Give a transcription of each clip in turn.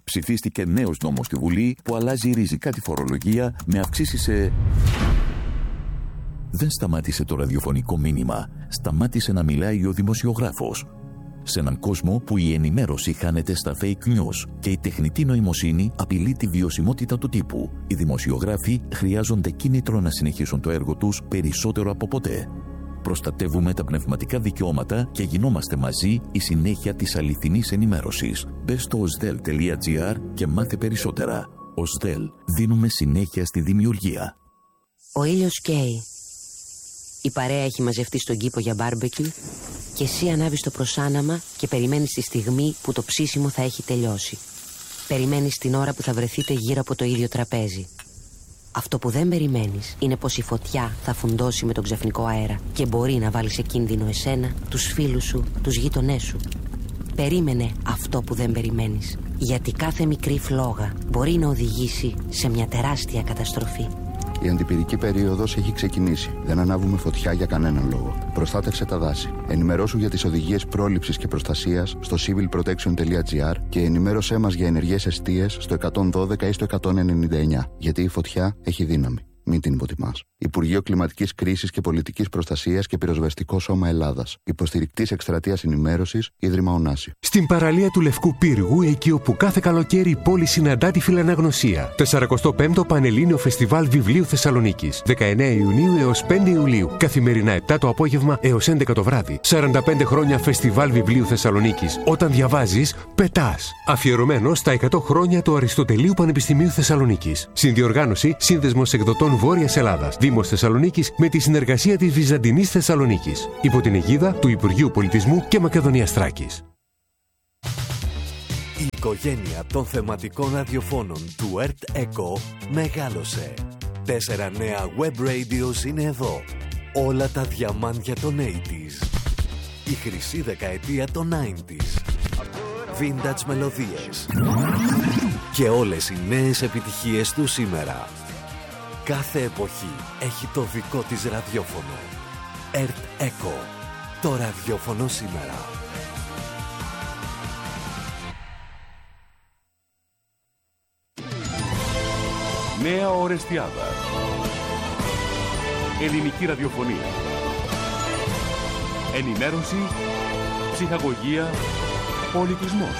ψηφίστηκε νέος νόμος στη Βουλή που αλλάζει ριζικά τη φορολογία με αυξήσεις σε... Δεν σταμάτησε το ραδιοφωνικό μήνυμα. Σταμάτησε να μιλάει ο δημοσιογράφος. Σε έναν κόσμο που η ενημέρωση χάνεται στα fake news και η τεχνητή νοημοσύνη απειλεί τη βιωσιμότητα του τύπου, οι δημοσιογράφοι χρειάζονται κίνητρο να συνεχίσουν το έργο τους περισσότερο από ποτέ. Προστατεύουμε τα πνευματικά δικαιώματα και γινόμαστε μαζί η συνέχεια της αληθινής ενημέρωσης. Μπες στο osdel.gr και μάθε περισσότερα. Osdel. Δίνουμε συνέχεια στη δημιουργία. Ο ήλιος καίει. Η παρέα έχει μαζευτεί στον κήπο για μπάρμπεκιου και εσύ ανάβεις το προσάναμα και περιμένεις τη στιγμή που το ψήσιμο θα έχει τελειώσει. Περιμένεις την ώρα που θα βρεθείτε γύρω από το ίδιο τραπέζι. Αυτό που δεν περιμένεις είναι πως η φωτιά θα φουντώσει με τον ξαφνικό αέρα και μπορεί να βάλει σε κίνδυνο εσένα, τους φίλους σου, τους γείτονές σου. Περίμενε αυτό που δεν περιμένεις, γιατί κάθε μικρή φλόγα μπορεί να οδηγήσει σε μια τεράστια καταστροφή. Η αντιπυρική περίοδος έχει ξεκινήσει. Δεν ανάβουμε φωτιά για κανέναν λόγο. Προστάτευσε τα δάση. Ενημερώσου για τις οδηγίες πρόληψης και προστασίας στο civilprotection.gr και ενημέρωσέ μας για ενεργές εστίες στο 112 ή στο 199. Γιατί η φωτιά έχει δύναμη. Μην την υποτιμάς. Υπουργείο Κλιματικής Κρίσης και Πολιτικής Προστασίας και Πυροσβεστικό Σώμα Ελλάδας. Υποστηρικτής εκστρατείας ενημέρωσης, Ίδρυμα Ωνάση. Στην παραλία του Λευκού Πύργου, εκεί όπου κάθε καλοκαίρι η πόλη συναντά τη φιλαναγνωσία. 45ο Πανελλήνιο Φεστιβάλ Βιβλίου Θεσσαλονίκης. 19 Ιουνίου έως 5 Ιουλίου. Καθημερινά 7 το απόγευμα έως 11 το βράδυ. 45 χρόνια Φεστιβάλ Βιβλίου Θεσσαλονίκης. Όταν διαβάζεις, πετάς. Αφιερωμένο στα 100 χρόνια του Αριστοτελείου Πανεπιστημίου Θεσσαλονίκης. Συνδιοργάνωση Σύνδεσμος Εκδοτών Βόρειας Ελλάδας. Δήμος Θεσσαλονίκης με τη συνεργασία της Βυζαντινής Θεσσαλονίκης. Υπό την αιγίδα του Υπουργείου Πολιτισμού και Μακεδονίας Θράκης. Η οικογένεια των θεματικών ραδιοφώνων του Earth Echo μεγάλωσε. 4 νέα web radios είναι εδώ. Όλα τα διαμάντια των 80s. Η χρυσή δεκαετία των 90s. Vintage μελωδίες. Και όλες οι νέες επιτυχίες του σήμερα. Κάθε εποχή έχει το δικό της ραδιόφωνο. Earth Echo. Το ραδιόφωνο σήμερα. Νέα Ορεστιάδα. Ελληνική ραδιοφωνία. Ενημέρωση, ψυχαγωγία, πολιτισμός.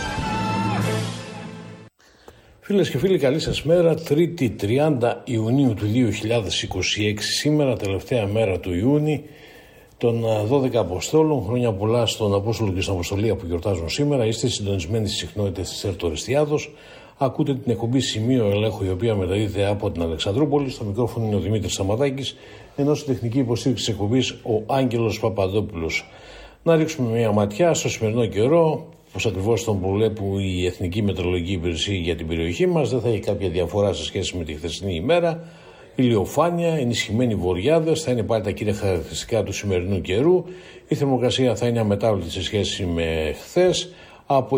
Φίλες και φίλοι, καλή σας μέρα. Τρίτη 30 Ιουνίου του 2026, σήμερα τελευταία μέρα του Ιούνιου των 12 Αποστόλων. Χρόνια πολλά στον Απόστολο και στην Αποστολία που γιορτάζουν σήμερα. Είστε συντονισμένοι στις συχνότητες της ΕΡΤ Ορεστιάδος. Ακούτε την εκπομπή Σημείο Ελέγχου, η οποία μεταδίδεται από την Αλεξανδρούπολη. Στο μικρόφωνο είναι ο Δημήτρης Σταματάκης, ενώ στη τεχνική υποστήριξη της εκπομπής ο Άγγελος Παπαδόπουλος. Να ρίξουμε μια ματιά στο σημερινό καιρό. Πώς ακριβώς τον προβλέπουν η Εθνική Μετεωρολογική Υπηρεσία για την περιοχή μας. Δεν θα έχει κάποια διαφορά σε σχέση με τη χθεσινή ημέρα. Ηλιοφάνεια, ενισχυμένοι βοριάδες θα είναι πάλι τα κύρια χαρακτηριστικά του σημερινού καιρού. Η θερμοκρασία θα είναι αμετάβλητη σε σχέση με χθες. Από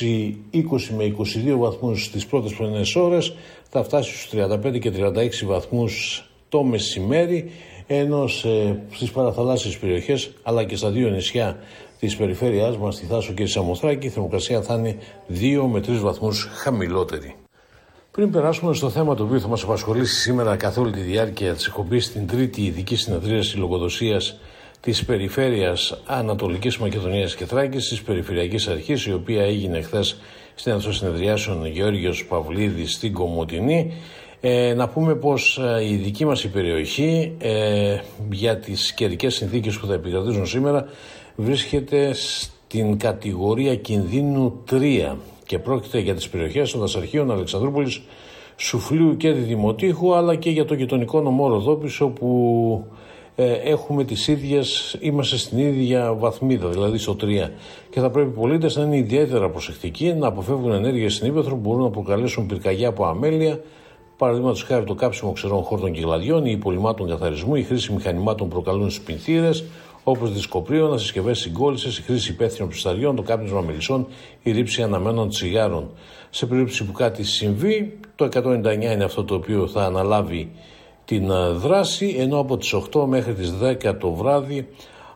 20 με 22 βαθμούς τις πρώτες πρωινές ώρες, θα φτάσει στους 35 και 36 βαθμούς το μεσημέρι, ενώ στις παραθαλάσσιες περιοχές αλλά και στα δύο νησιά της περιφέρειάς μας, στη Θάσο και στη Σαμοθράκη, η θερμοκρασία θα είναι 2 με 3 βαθμούς χαμηλότερη. Πριν περάσουμε στο θέμα το οποίο θα μας απασχολήσει σήμερα καθ' όλη τη διάρκεια της εκπομπής, στην τρίτη ειδική συνεδρίαση λογοδοσίας της Περιφέρειας Ανατολικής Μακεδονίας και Θράκης, της Περιφερειακής Αρχής, η οποία έγινε χθες στην αίθουσα συνεδριάσεων Γεώργιος Παυλίδης στην Κομοτηνή. Να πούμε πως η δική μας η περιοχή για τις καιρικές συνθήκες που θα επικρατήσουν σήμερα βρίσκεται στην κατηγορία κινδύνου 3 και πρόκειται για τις περιοχές των Δασαρχείων, Αλεξανδρούπολης, Σουφλίου και Διδημοτήχου, αλλά και για το γειτονικό νομό Ροδόπης, όπου έχουμε τις ίδιες, είμαστε στην ίδια βαθμίδα, δηλαδή στο 3. Και θα πρέπει οι πολίτες να είναι ιδιαίτερα προσεκτικοί, να αποφεύγουν ενέργειες στην ύπαιθρο που μπορούν να προκαλέσουν πυρκαγιά από αμέλεια, παραδείγματος χάρη το κάψιμο ξερών χόρτων και γλαδιών, οι υπολοιμάτων καθαρισμού, η χρήση μηχανημάτων που προκαλούν σπινθήρες, όπως δισκοπρίωνα, συσκευές συγκόλλησης, η χρήση υπεύθυνων ψισταριών, το κάπνισμα μελισσών, η ρήψη αναμένων τσιγάρων. Σε περίπτωση που κάτι συμβεί, το 199 είναι αυτό το οποίο θα αναλάβει την δράση, ενώ από τις 8 μέχρι τις 10 το βράδυ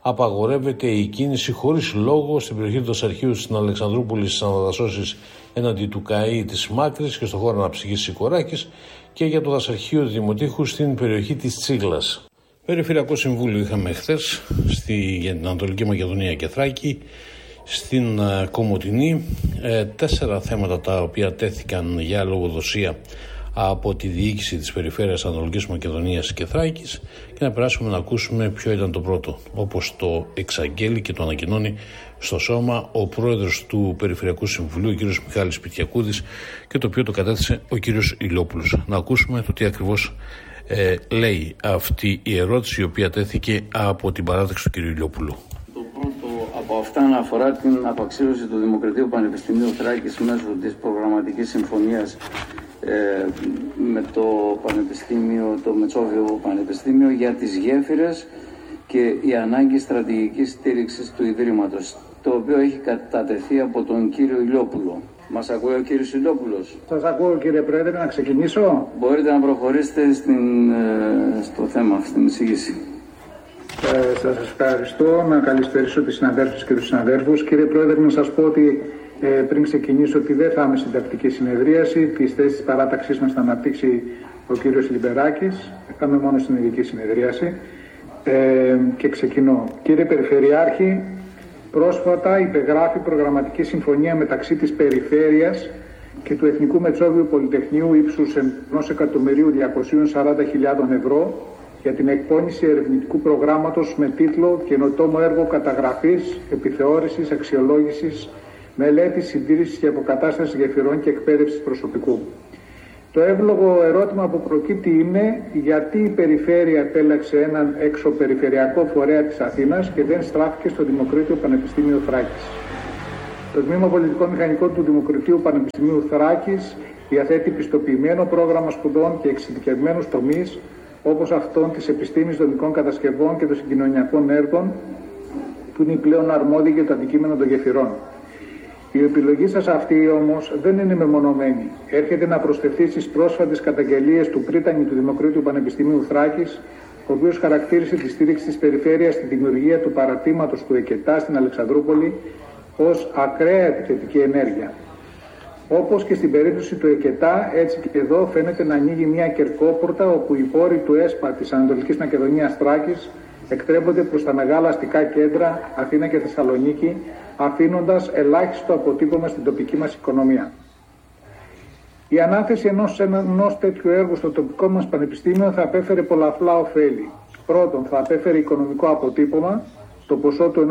απαγορεύεται η κίνηση χωρίς λόγο στην περιοχή του Δασαρχείου στην Αλεξανδρούπολη στις αναδασώσεις έναντι του ΚΑΗ της Μάκρης και στο χώρο αναψυχής Σικοράκης και για το Δασαρχείο του Δημοτήχου στην περιοχή της Τσίγλας. Περιφερειακό Συμβούλιο είχαμε χθες για την Ανατολική Μακεδονία και Θράκη. Στην Κομοτηνή 4 θέματα τα οποία τέθηκαν για λογοδοσία από τη διοίκηση της Περιφέρειας Ανατολικής Μακεδονίας και Θράκης και να περάσουμε να ακούσουμε ποιο ήταν το πρώτο, όπως το εξαγγέλει και το ανακοινώνει στο σώμα ο πρόεδρος του Περιφερειακού Συμβουλίου, ο κ. Μιχάλης Πιτιακούδης, και το οποίο το κατέθεσε ο κ. Ηλιόπουλος. Να ακούσουμε το τι ακριβώς λέει αυτή η ερώτηση, η οποία τέθηκε από την παράταξη του κ. Ηλιόπουλου. Το πρώτο από αυτά αφορά την απαξίωση του Δημοκρατίου Πανεπιστημίου Θράκης μέσω της προγραμματικής συμφωνίας με το Πανεπιστήμιο, το Μετσόβιο Πανεπιστήμιο, για τις γέφυρες και η ανάγκη στρατηγικής στήριξης του Ιδρύματος, το οποίο έχει κατατεθεί από τον κύριο Ηλιόπουλο. Μας ακούει ο κύριος Ηλιόπουλος? Σας ακούω, κύριε Πρόεδρε, να ξεκινήσω. Μπορείτε να προχωρήσετε στο θέμα, στην εισήγηση. Σας ευχαριστώ. Να καλησπερίσω τις συναδέλφους και τους συναδέλφους. Κύριε Πρόεδρε, να σας πω ότι πριν ξεκινήσω ότι δεν θα είμαι στην τακτική συνεδρίαση. Τις θέσεις της παράταξής μας θα αναπτύξει ο κύριος Λιμπεράκης. Θα είμαι μόνο στην ειδική συνεδρίαση. Και ξεκινώ. Κύριε Περιφερειάρχη, πρόσφατα υπεγράφει προγραμματική συμφωνία μεταξύ της Περιφέρειας και του Εθνικού Μετσόβιου Πολυτεχνείου ύψους 1.240.000 ευρώ για την εκπόνηση ερευνητικού προγράμματος με τίτλο «Καινοτόμο έργο καταγραφής, επιθεώρησης, αξιολόγησης, μελέτης, συντήρησης και αποκατάστασης γεφυρών και εκπαίδευσης προσωπικού». Το εύλογο ερώτημα που προκύπτει είναι γιατί η Περιφέρεια επέλεξε έναν εξωπεριφερειακό φορέα της Αθήνας και δεν στράφηκε στο Δημοκρίτιο Πανεπιστήμιο Θράκης. Το Τμήμα Πολιτικών Μηχανικών του Δημοκρατίου Πανεπιστημίου Θράκης διαθέτει πιστοποιημένο πρόγραμμα σπουδών και εξειδικευμένους τομείς, όπως αυτών της επιστήμης δομικών κατασκευών και των συγκοινωνιακών έργων, που είναι πλέον αρμόδιοι για το αντικείμενο των γεφυρών. Η επιλογή σας αυτή όμως δεν είναι μεμονωμένη. Έρχεται να προσθεθεί στις πρόσφατες καταγγελίες του πρίτανη του Δημοκρίτιου Πανεπιστημίου Θράκης, ο οποίος χαρακτήρισε τη στήριξη της Περιφέρειας στη δημιουργία του παρατήματος του ΕΚΕΤΑ στην Αλεξανδρούπολη ως ακραία επιθετική ενέργεια. Όπως και στην περίπτωση του ΕΚΕΤΑ, έτσι και εδώ φαίνεται να ανοίγει μια κερκόπορτα όπου οι πόροι του ΕΣΠΑ της Ανατολικής Μακεδονίας Θράκης εκτρέπονται προς τα μεγάλα αστικά κέντρα Αθήνα και Θεσσαλονίκη, αφήνοντας ελάχιστο αποτύπωμα στην τοπική μας οικονομία. Η ανάθεση ενός τέτοιου έργου στο τοπικό μας πανεπιστήμιο θα απέφερε πολλαπλά ωφέλη. Πρώτον, θα απέφερε οικονομικό αποτύπωμα. Το ποσό του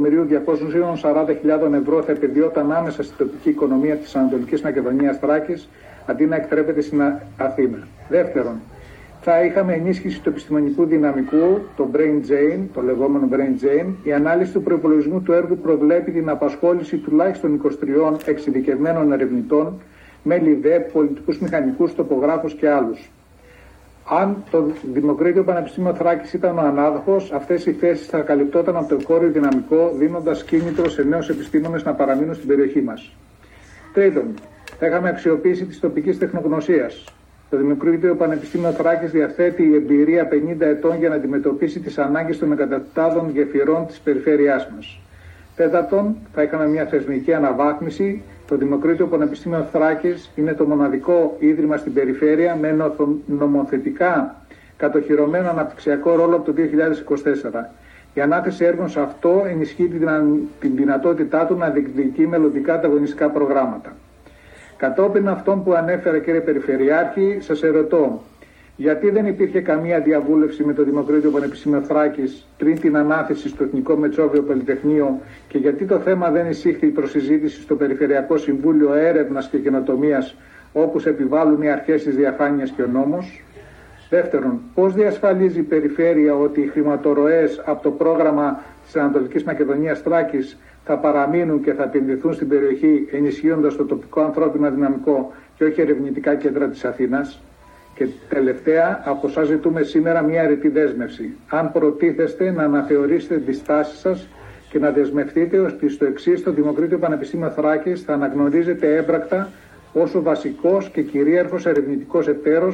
1.240.000 ευρώ θα επενδυόταν άμεσα στην τοπική οικονομία της Ανατολικής Μακεδονίας Θράκης, αντί να εκτρέπεται στην Αθήνα. Δεύτερον, θα είχαμε ενίσχυση του επιστημονικού δυναμικού, το brain drain, το λεγόμενο brain drain. Η ανάλυση του προϋπολογισμού του έργου προβλέπει την απασχόληση τουλάχιστον 23 εξειδικευμένων ερευνητών, μέλη ΔΕΠ, πολιτικούς μηχανικούς, τοπογράφους και άλλους. Αν το Δημοκρίτιο Πανεπιστήμιο Θράκης ήταν ο ανάδοχος, αυτές οι θέσεις θα καλυπτόταν από το εγχώριο δυναμικό, δίνοντας κίνητρο σε νέους επιστήμονες να παραμείνουν στην περιοχή μας. Τρίτον, θα είχαμε αξιοποίηση της τοπικής τεχνογνωσίας. Το Δημοκρίτιο Πανεπιστήμιο Θράκης διαθέτει εμπειρία 50 ετών για να αντιμετωπίσει τις ανάγκες των εκατοντάδων γεφυρών της περιφέρειάς μας. Τέταρτον, θα είχαμε μια θεσμική αναβάθμιση. Το Δημοκρίτιο Πανεπιστήμιο Θράκης είναι το μοναδικό ίδρυμα στην περιφέρεια με νομοθετικά κατοχυρωμένο αναπτυξιακό ρόλο από το 2024. Η ανάθεση έργων σε αυτό ενισχύει την δυνατότητά του να διεκδικεί μελλοντικά ανταγωνιστικά προγράμματα. Κατόπιν αυτών που ανέφερα, κύριε Περιφερειάρχη, σας ερωτώ, γιατί δεν υπήρχε καμία διαβούλευση με το Δημοκρίτιο Πανεπιστήμιο Θράκης πριν την ανάθεση στο Εθνικό Μετσόβιο Πολυτεχνείο και γιατί το θέμα δεν εισήχθη προς συζήτηση στο Περιφερειακό Συμβούλιο Έρευνας και Καινοτομίας, όπως επιβάλλουν οι αρχές της διαφάνειας και ο νόμος? Δεύτερον, πώς διασφαλίζει η Περιφέρεια ότι οι χρηματορροές από το πρόγραμμα της Ανατολικής Μακεδονίας Θράκης θα παραμείνουν και θα επενδυθούν στην περιοχή, ενισχύοντας το τοπικό ανθρώπινο δυναμικό και όχι ερευνητικά κέντρα της Αθήνας? Και τελευταία, από εσάς ζητούμε σήμερα μια αιρετή δέσμευση. Αν προτίθεστε να αναθεωρήσετε τις στάσεις σας και να δεσμευτείτε ότι στο εξής το Δημοκρίτιο Πανεπιστήμιο Θράκης θα αναγνωρίζεται έμπρακτα ως ο βασικός και κυρίαρχος ερευνητικός εταίρος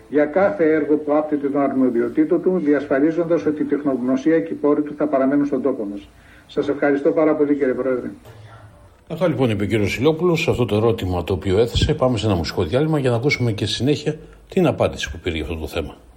για κάθε έργο που άπτεται των αρμοδιοτήτων του, διασφαλίζοντας ότι η τεχνογνωσία και οι πόροι του θα παραμένουν στον τόπο μας. Σας ευχαριστώ πάρα πολύ, κύριε Πρόεδρε. Αυτά λοιπόν είπε ο κύριος Σιλόπουλος σε αυτό το ερώτημα το οποίο έθεσε. Πάμε σε ένα μουσικό διάλειμμα για να ακούσουμε και στη συνέχεια την απάντηση που πήρε για αυτό το θέμα.